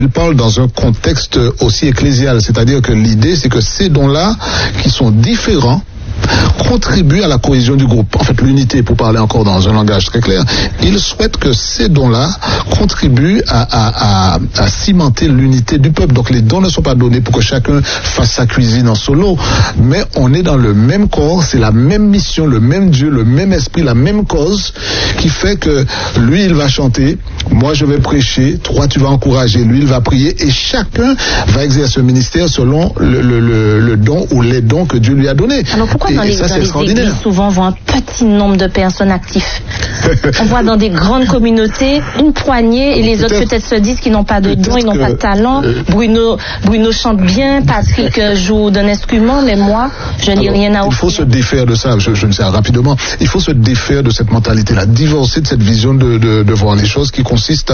Il parle dans un contexte aussi ecclésial, c'est-à-dire que l'idée, c'est que ces dons-là, qui sont différents, contribuent à la cohésion du groupe. En fait, l'unité, pour parler encore dans un langage très clair, il souhaite que ces dons-là contribuent à cimenter l'unité du peuple. Donc les dons ne sont pas donnés pour que chacun fasse sa cuisine en solo, mais on est dans le même corps, c'est la même mission, le même Dieu, le même esprit, la même cause, qui fait que lui, il va chanter, moi je vais prêcher, toi tu vas encourager, lui il va prier, et chacun va exercer un ministère selon le don ou les dons que Dieu lui a donnés. Alors pourquoi dans les églises, souvent, on voit un petit nombre de personnes actifs? On voit dans des grandes communautés une poignée et les autres peut-être se disent qu'ils n'ont pas de dons, ils n'ont pas de talent. Bruno chante bien, Patrick joue d'un instrument, mais moi, je n'ai rien à offrir. Il faut se défaire de ça, je ne sais rapidement, il faut se défaire de cette mentalité-là, divorcer de cette vision de voir les choses qui consiste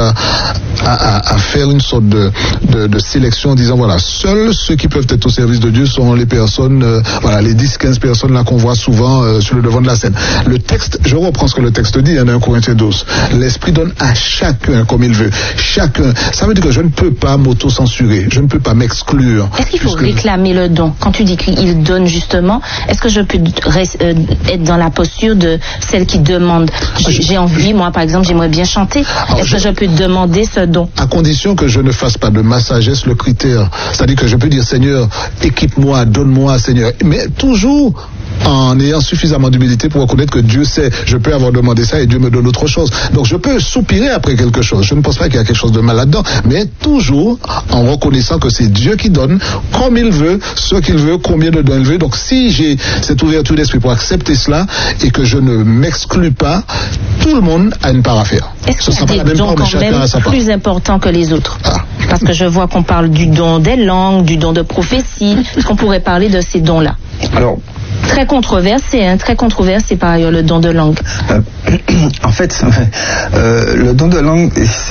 à faire une sorte de sélection en disant, voilà, seuls ceux qui peuvent être au service de Dieu sont les personnes, voilà, les 10-15 personnes là qu'on voit souvent sur le devant de la scène. Le texte, je reprends ce que le texte dit, dans 1 Corinthiens 12. L'Esprit donne à chacun comme il veut. Chacun. Ça veut dire que je ne peux pas m'auto-censurer. Je ne peux pas m'exclure. Est-ce qu'il faut réclamer le don? Quand tu dis qu'il donne justement, est-ce que je peux être dans la posture de celle qui demande? J'ai envie, moi par exemple, j'aimerais bien chanter. Est-ce que je peux demander ce don? À condition que je ne fasse pas de ma sagesse le critère. C'est-à-dire que je peux dire, Seigneur, équipe-moi, donne-moi, Seigneur. Mais toujours en ayant suffisamment d'humilité pour reconnaître que Dieu sait, je peux avoir demandé ça et Dieu me donne autre chose. Donc je peux soupirer après quelque chose. Je ne pense pas qu'il y a quelque chose de mal là-dedans, mais toujours en reconnaissant que c'est Dieu qui donne comme il veut, ce qu'il veut, combien de dons il veut. Donc si j'ai cette ouverture d'esprit pour accepter cela et que je ne m'exclus pas, tout le monde a une part à faire. Est-ce qu'il y a des dons quand même plus importants que les autres? Parce que je vois qu'on parle du don des langues, du don de prophétie. Est-ce qu'on pourrait parler de ces dons-là? Alors, très controversé par ailleurs le don de langue. En fait, le don de langue,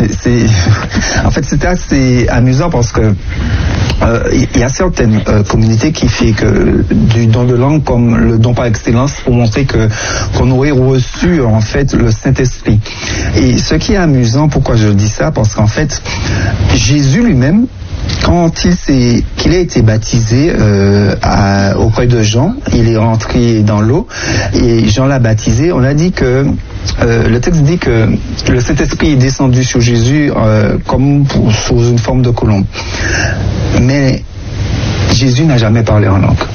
c'est assez amusant parce que il y a certaines communautés qui fait que du don de langue comme le don par excellence pour montrer qu'on aurait reçu en fait le Saint-Esprit. Et ce qui est amusant, pourquoi je dis ça, parce qu'en fait Jésus lui-même, quand qu'il a été baptisé auprès de Jean, il est rentré dans l'eau et Jean l'a baptisé. On a dit que le texte dit que le Saint-Esprit est descendu sur Jésus comme sous une forme de colombe. Mais Jésus n'a jamais parlé en langue.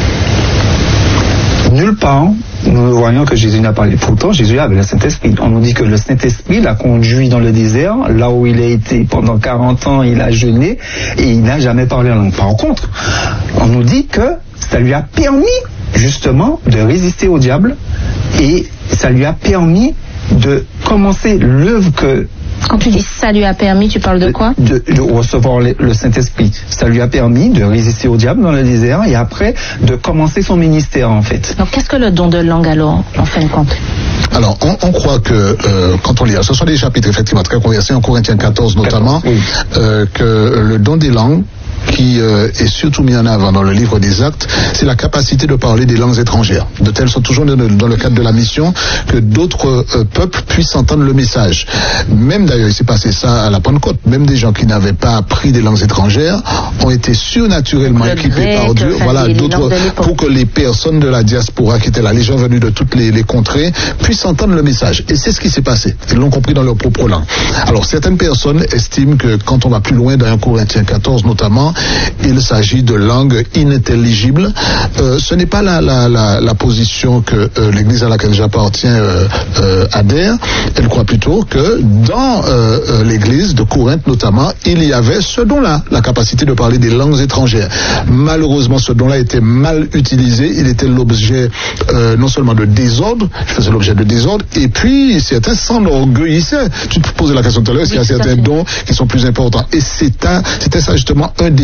Nulle part, nous voyons que Jésus n'a parlé. Pourtant, Jésus avait le Saint-Esprit. On nous dit que le Saint-Esprit l'a conduit dans le désert, là où il a été pendant 40 ans, il a jeûné, et il n'a jamais parlé en langue. Par contre, on nous dit que ça lui a permis, justement, de résister au diable, et ça lui a permis de commencer l'œuvre que... Quand tu dis ça lui a permis, tu parles de quoi? De recevoir le Saint-Esprit. Ça lui a permis de résister au diable dans le désert et après de commencer son ministère en fait. Donc qu'est-ce que le don de langue alors, en fin de compte? Alors, on croit que quand on lit, ce sont des chapitres effectivement très conversés, en Corinthiens 14 notamment, que le don des langues, qui est surtout mis en avant dans le livre des Actes, c'est la capacité de parler des langues étrangères, de telle sorte, toujours dans le cadre de la mission, que d'autres peuples puissent entendre le message. Même d'ailleurs, il s'est passé ça à la Pentecôte, même des gens qui n'avaient pas appris des langues étrangères ont été surnaturellement équipés par Dieu, voilà, d'autres, pour que les personnes de la diaspora qui étaient là, les gens venus de toutes les contrées, puissent entendre le message. Et c'est ce qui s'est passé. Ils l'ont compris dans leur propre langue. Alors, certaines personnes estiment que quand on va plus loin dans 1 Corinthiens 14 notamment, il s'agit de langues inintelligibles. Ce n'est pas la position que l'Église à laquelle j'appartiens adhère. Elle croit plutôt que dans l'Église de Corinthe notamment, il y avait ce don-là, la capacité de parler des langues étrangères. Malheureusement, ce don-là était mal utilisé. Il était l'objet non seulement de désordre, il faisait l'objet de désordre, et puis certains s'enorgueillissaient. Tu te posais la question tout à l'heure, est-ce qu'il y a certains dons qui sont plus importants? Et c'était ça justement un des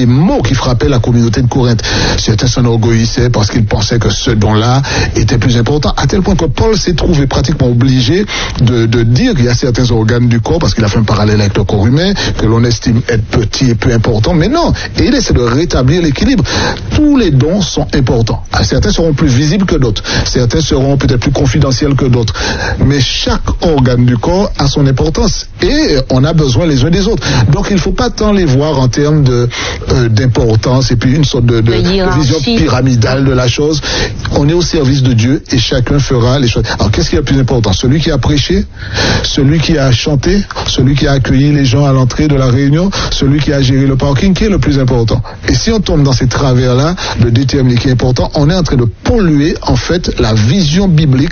des mots qui frappaient la communauté de Corinthe. Certains s'enorgueillissaient parce qu'ils pensaient que ce don-là était plus important, à tel point que Paul s'est trouvé pratiquement obligé de dire qu'il y a certains organes du corps, parce qu'il a fait un parallèle avec le corps humain, que l'on estime être petit et peu important, mais non, et il essaie de rétablir l'équilibre. Tous les dons sont importants. Certains seront plus visibles que d'autres, certains seront peut-être plus confidentiels que d'autres, mais chaque organe du corps a son importance, et on a besoin les uns des autres. Donc il ne faut pas tant les voir en termes d'importance et puis une sorte de vision pyramidale de la chose. On est au service de Dieu et chacun fera les choses. Alors qu'est-ce qui est le plus important? Celui qui a prêché, celui qui a chanté, celui qui a accueilli les gens à l'entrée de la réunion, celui qui a géré le parking, qui est le plus important? Et si on tombe dans ces travers-là de déterminer qui est important, on est en train de polluer en fait la vision biblique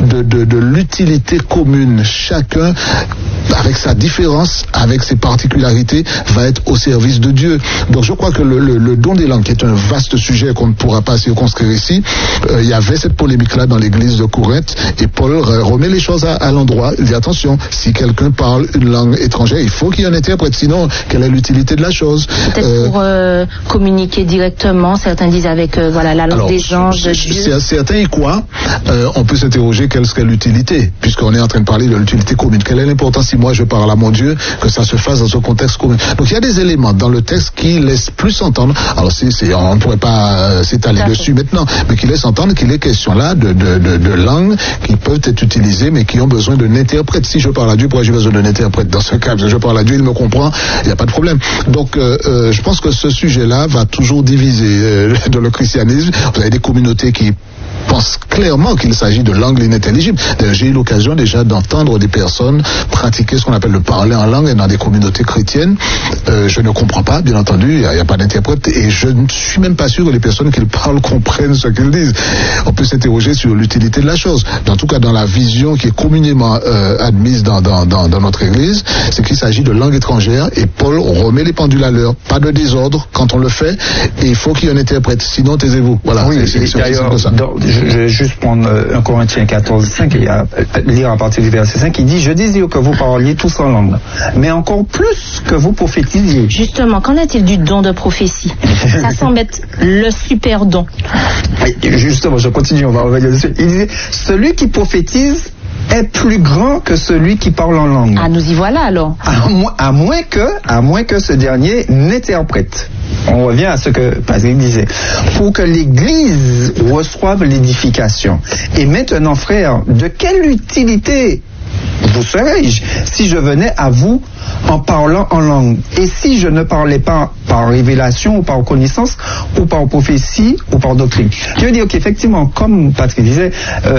de l'utilité commune. Chacun, avec sa différence, avec ses particularités, va être au service de Dieu. Donc je crois que le don des langues, qui est un vaste sujet qu'on ne pourra pas circonscrire ici, il y avait cette polémique-là dans l'église de Corinthe, et Paul remet les choses à l'endroit. Il dit attention, si quelqu'un parle une langue étrangère, il faut qu'il y ait un interprète, sinon quelle est l'utilité de la chose? Peut-être pour communiquer directement, certains disent avec la langue des anges, de Dieu. Certains y croient. On peut s'interroger quelle serait l'utilité, puisqu'on est en train de parler de l'utilité commune. Quelle est l'importance si moi je parle à mon Dieu, que ça se fasse dans ce contexte commun? Donc il y a des éléments dans le texte qui laissent plus entendre, alors on ne pourrait pas s'étaler dessus maintenant, mais qui laissent entendre qu'il est question là de langues qui peuvent être utilisées, mais qui ont besoin d'un interprète. Si je parle à Dieu, pourquoi j'ai besoin d'un interprète dans ce cas? Parce que je parle à Dieu, il me comprend, il n'y a pas de problème. Donc je pense que ce sujet-là va toujours diviser dans le christianisme. Vous avez des communautés qui pensent clairement qu'il s'agit de langues inintelligibles. J'ai eu l'occasion déjà d'entendre des personnes pratiquer ce qu'on appelle le parler en langue dans des communautés chrétiennes. Je ne comprends pas, bien entendu, il n'y a pas d'interprète, et je ne suis même pas sûr que les personnes qui parlent comprennent ce qu'ils disent. On peut s'interroger sur l'utilité de la chose. En tout cas, dans la vision qui est communément admise dans notre Église, c'est qu'il s'agit de langues étrangères, et Paul remet les pendules à l'heure. Pas de désordre quand on le fait, et il faut qu'il y ait un interprète, sinon taisez-vous. Voilà, oui, c'est d'ailleurs, je vais juste prendre 1 Corinthiens 14:5 et lire à partir du verset 5, il dit: je désire que vous parliez tous en langue, mais encore plus que vous prophétisiez. Justement, qu'en est-il du don de prophétie? Ça semble être le super don. Justement, je continue, on va revenir dessus. Il disait: celui qui prophétise est plus grand que celui qui parle en langue. Ah, nous y voilà alors. À moins que ce dernier n'interprète. On revient à ce que Patrick disait. Pour que l'Église reçoive l'édification. Et maintenant, frères, de quelle utilité vous serais-je si je venais à vous en parlant en langue? Et si je ne parlais pas par révélation ou par connaissance ou par prophétie ou par doctrine? Je veux dire qu'effectivement, comme Patrick disait,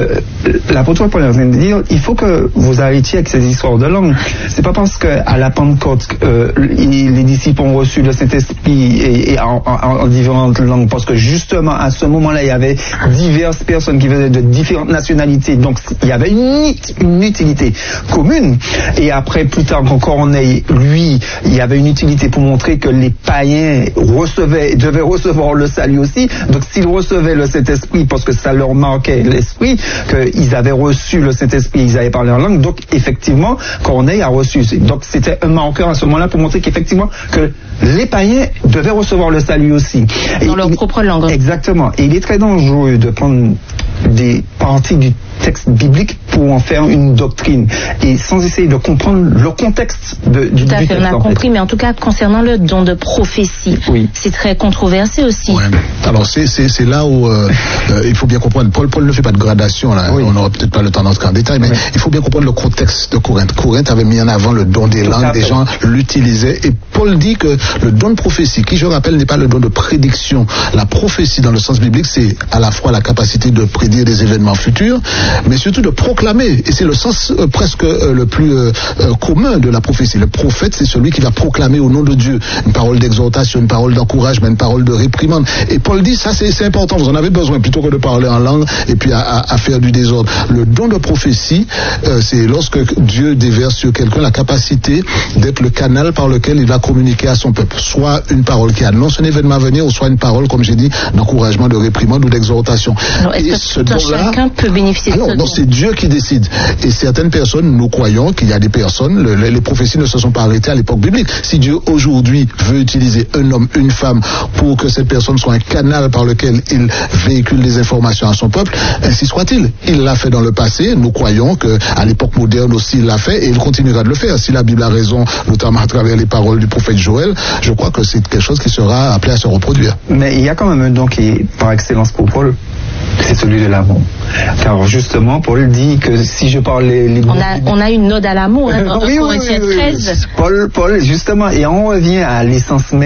l'apôtre Paul est en train de dire, il faut que vous arrêtiez avec ces histoires de langue. C'est pas parce qu'à la Pentecôte, les disciples ont reçu le Saint-Esprit et en différentes langues, parce que justement à ce moment-là, il y avait diverses personnes qui venaient de différentes nationalités, donc il y avait une utilité commune. Et après, plus tard encore, il y avait une utilité pour montrer que les païens devaient recevoir le salut aussi. Donc s'ils recevaient le Saint-Esprit, parce que ça leur marquait l'esprit, qu'ils avaient reçu le Saint-Esprit, ils avaient parlé en langue, donc effectivement, Corneille a reçu. Donc c'était un marqueur à ce moment-là pour montrer qu'effectivement, que les païens devaient recevoir le salut aussi. Dans leur propre langue. Exactement. Et il est très dangereux de prendre des parties du texte biblique pour en faire une doctrine et sans essayer de comprendre le contexte du Tout à fait, texte. on a compris, mais en tout cas concernant le don de prophétie, oui, c'est très controversé aussi. Ouais. Alors c'est là où il faut bien comprendre. Paul ne fait pas de gradation là. Oui. On n'aura peut-être pas le temps d'entrer en détail, mais oui, il faut bien comprendre le contexte de Corinthe. Corinthe avait mis en avant le don des langues, des gens l'utilisaient, et Paul dit que le don de prophétie, qui je rappelle n'est pas le don de prédiction. La prophétie dans le sens biblique, c'est à la fois la capacité de prédire des événements futurs, mais surtout de proclamer. Et c'est le sens presque le plus commun de la prophétie. Le prophète, c'est celui qui va proclamer au nom de Dieu une parole d'exhortation, une parole d'encouragement, une parole de réprimande. Et Paul dit, ça c'est important, vous en avez besoin, plutôt que de parler en langue et puis à faire du désordre. Le don de prophétie, c'est lorsque Dieu déverse sur quelqu'un la capacité d'être le canal par lequel il va communiquer à son peuple. Soit une parole qui annonce un événement à venir, ou soit une parole, comme j'ai dit, d'encouragement, de réprimande ou d'exhortation. Alors, est-ce que chacun peut bénéficier de Non, c'est Dieu qui décide. Et certaines personnes, nous croyons qu'il y a des personnes, les prophéties ne se sont pas arrêtées à l'époque biblique. Si Dieu aujourd'hui veut utiliser un homme, une femme, pour que cette personne soit un canal par lequel il véhicule des informations à son peuple, ainsi soit-il. Il l'a fait dans le passé, nous croyons qu'à l'époque moderne aussi il l'a fait et il continuera de le faire. Si la Bible a raison, notamment à travers les paroles du prophète Joël, je crois que c'est quelque chose qui sera appelé à se reproduire. Mais il y a quand même un don qui est par excellence pour Paul, c'est celui de l'amour. Car justement, Paul dit que si je parle les on a une ode à l'amour, hein, dans Corinthiens 13. Paul, justement, et on revient à l'essence même